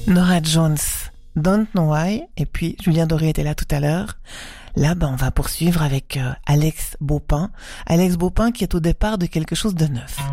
Norah Jones, Don't Know Why, et puis Julien Doré était là tout à l'heure. Là, on va poursuivre avec Alex Baupin. Alex Baupin qui est au départ de quelque chose de neuf.